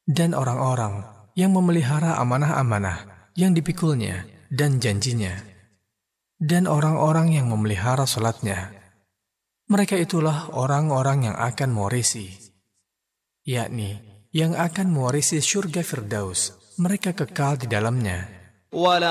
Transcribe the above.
dan orang-orang yang memelihara amanah-amanah yang dipikulnya dan janjinya, dan orang-orang yang memelihara salatnya. Mereka itulah orang-orang yang akan mewarisi, yakni yang akan mewarisi surga Firdaus. Mereka kekal di dalamnya.